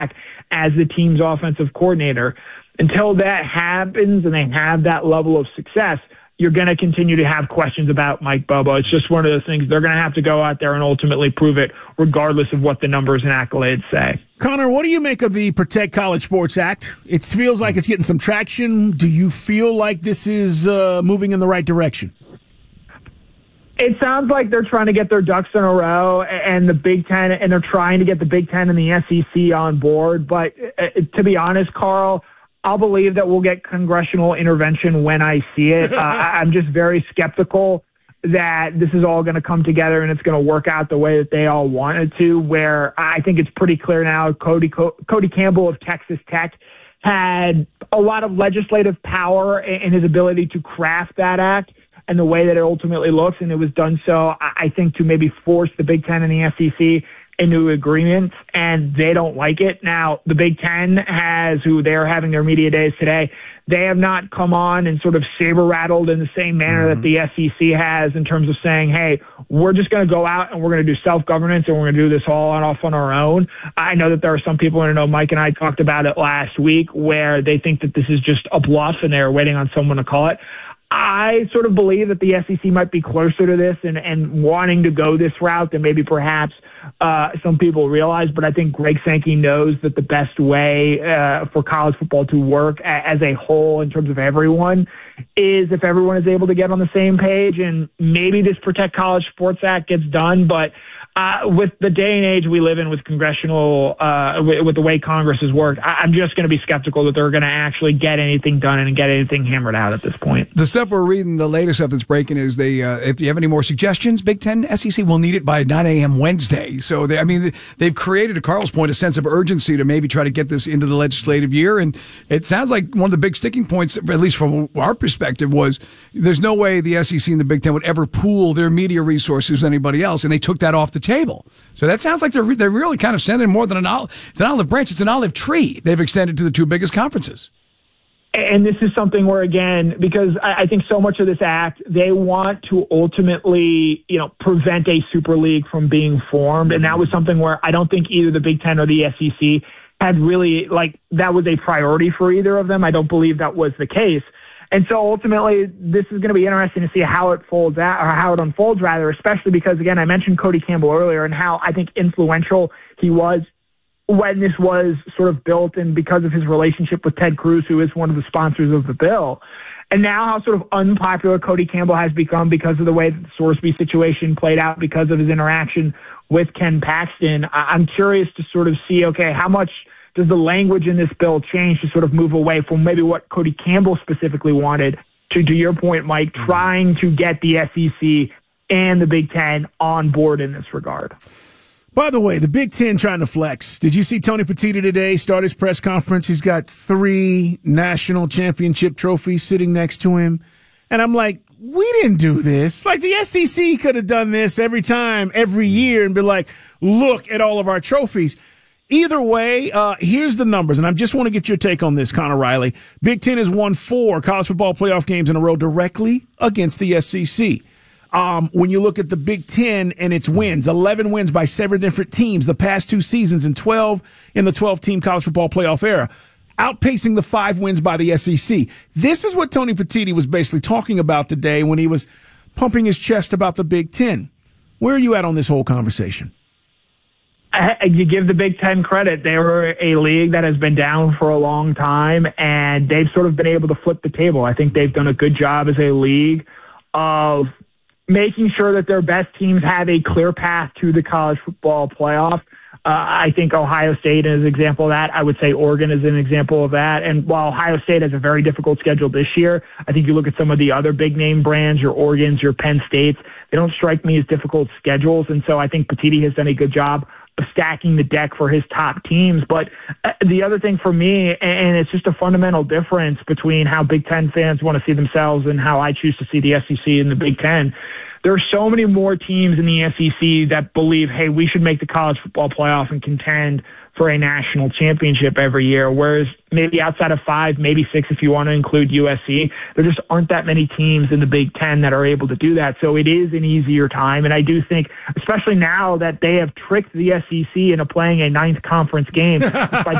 as the team's offensive coordinator. Until that happens and they have that level of success, you're going to continue to have questions about Mike Bobo. It's just one of those things. They're going to have to go out there and ultimately prove it, regardless of what the numbers and accolades say. Connor, what do you make of the Protect College Sports Act? It feels like it's getting some traction. Do you feel like this is moving in the right direction? It sounds like they're trying to get their ducks in a row, and the Big Ten, and they're trying to get the Big Ten and the SEC on board. But to be honest, Carl, I'll believe that we'll get congressional intervention when I see it. I'm just very skeptical that this is all going to come together and it's going to work out the way that they all want it to, where I think it's pretty clear now Cody Campbell of Texas Tech had a lot of legislative power in his ability to craft that act and the way that it ultimately looks, and it was done so, I think, to maybe force the Big Ten and the SEC into agreements, and they don't like it. Now, the Big Ten who they're having their media days today, they have not come on and sort of saber-rattled in the same manner that the SEC has in terms of saying, hey, we're just going to go out and we're going to do self-governance and we're going to do this all off on our own. I know that there are some people, and I know Mike and I talked about it last week, where they think that this is just a bluff and they're waiting on someone to call it. I sort of believe that the SEC might be closer to this and wanting to go this route than maybe perhaps some people realize. But I think Greg Sankey knows that the best way for college football to work as a whole in terms of everyone is if everyone is able to get on the same page. And maybe this Protect College Sports Act gets done, but with the day and age we live in with congressional, with the way Congress has worked, I'm just going to be skeptical that they're going to actually get anything done and get anything hammered out at this point. The stuff we're reading, the latest stuff that's breaking is if you have any more suggestions, Big Ten, SEC will need it by 9 a.m. Wednesday. So they've created, to Carl's point, a sense of urgency to maybe try to get this into the legislative year. And it sounds like one of the big sticking points, at least from our perspective, was there's no way the SEC and the Big Ten would ever pool their media resources with anybody else. And they took that off the table. So that sounds like they're really kind of sending more than an olive branch. It's an olive tree they've extended to the two biggest conferences. And this is something where, again, because I think so much of this act, they want to ultimately, prevent a super league from being formed. And that was something where I don't think either the Big Ten or the SEC had really, that was a priority for either of them. I don't believe that was the case. And so ultimately, this is going to be interesting to see how it unfolds, especially because, again, I mentioned Cody Campbell earlier and how I think influential he was when this was sort of built, and because of his relationship with Ted Cruz, who is one of the sponsors of the bill. And now how sort of unpopular Cody Campbell has become because of the way that the Sorsby situation played out, because of his interaction with Ken Paxton. I'm curious to sort of see, okay, how much does the language in this bill change to sort of move away from maybe what Cody Campbell specifically wanted to your point, Mike, trying to get the SEC and the Big Ten on board in this regard? By the way, the Big Ten trying to flex. Did you see Tony Petitti today start his press conference? He's got 3 national championship trophies sitting next to him. And I'm like, we didn't do this. Like, the SEC could have done this every time, every year, and be like, look at all of our trophies. Either way, here's the numbers, and I just want to get your take on this, Connor Riley. Big Ten has won 4 college football playoff games in a row directly against the SEC. When you look at the Big Ten and its wins, 11 wins by 7 different teams the past 2 seasons, and 12 in the 12-team college football playoff era, outpacing the 5 wins by the SEC. This is what Tony Petitti was basically talking about today when he was pumping his chest about the Big Ten. Where are you at on this whole conversation? You give the Big Ten credit. They were a league that has been down for a long time, and they've sort of been able to flip the table. I think they've done a good job as a league of making sure that their best teams have a clear path to the college football playoff. I think Ohio State is an example of that. I would say Oregon is an example of that. And while Ohio State has a very difficult schedule this year, I think you look at some of the other big name brands, your Oregons, your Penn States, they don't strike me as difficult schedules. And so I think Petitti has done a good job of stacking the deck for his top teams. But the other thing for me, and it's just a fundamental difference between how Big Ten fans want to see themselves and how I choose to see the SEC and the Big Ten. There are so many more teams in the SEC that believe, hey, we should make the college football playoff and contend for a national championship every year, whereas maybe outside of 5, maybe 6 if you want to include USC, there just aren't that many teams in the Big Ten that are able to do that. So it is an easier time, and I do think, especially now that they have tricked the SEC into playing a 9th conference game by